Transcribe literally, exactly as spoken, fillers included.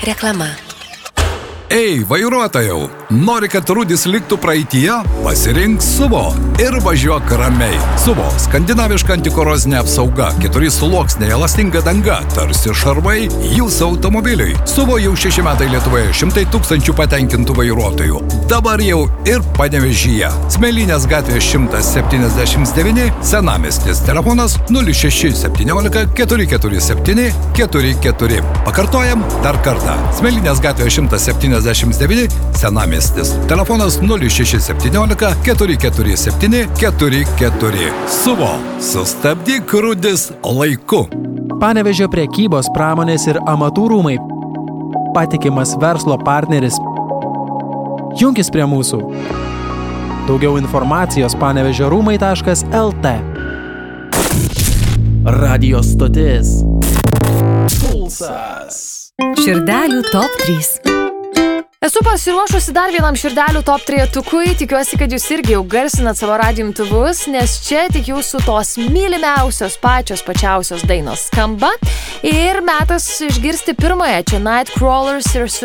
Reklama. Ei, vairuotojau, nori, kad rūdis liktų praeityje? Pasirink Suvo ir važiuok ramiai. Suvo – skandinaviška antikorozinė apsauga, keturi sluoksniai, elastinga danga, tarsi šarvai jūsų automobiliui. Suvo jau šeši metai Lietuvoje, šimtai tūkstančių patenkintų vairuotojų. Dabar jau ir Panevėžyje. Smėlynės gatvės šimtas septyniasdešimt devyni, Senamiestis, telefonas nulis šeši septyniolika keturi keturi septyni keturi keturi. Pakartojam dar kartą. Smėlynės gatvės šimtas septyniasdešimt devyni, Senamiestis, telefonas nulis šeši septyniolika keturi keturi septyni keturi keturi. Suvo, sustabdyk rūdis laiku. Panevėžio prekybos, pramonės ir amatų rūmai. Patikimas verslo partneris. Junkis prie mūsų. Daugiau informacijos panevėžio rūmai taškas el te. Radio stotis. Pulsas. Širdelių top trys. Esu pasiruošusi dar vienam širdelių top trejetukui, tikiuosi, kad jūs irgi jau garsinat savo radijo imtuvus, nes čia tik jūsų tos mylimiausios pačios pačiausios dainos skamba ir metas išgirsti pirmąją čia Nightcrawlers ir